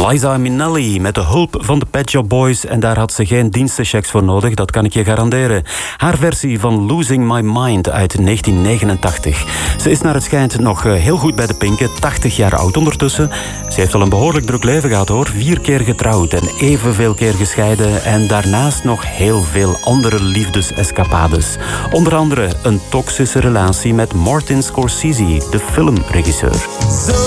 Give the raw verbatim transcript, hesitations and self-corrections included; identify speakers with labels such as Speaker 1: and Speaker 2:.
Speaker 1: Liza Minnelli met de hulp van de Pet Shop Boys. En daar had ze geen dienstenchecks voor nodig, dat kan ik je garanderen. Haar versie van Losing My Mind uit negentien negenentachtig. Ze is naar het schijnt nog heel goed bij de pinken, tachtig jaar oud ondertussen. Ze heeft al een behoorlijk druk leven gehad hoor. Vier keer getrouwd en evenveel keer gescheiden. En daarnaast nog heel veel andere liefdesescapades. Onder andere een toxische relatie met Martin Scorsese, de filmregisseur.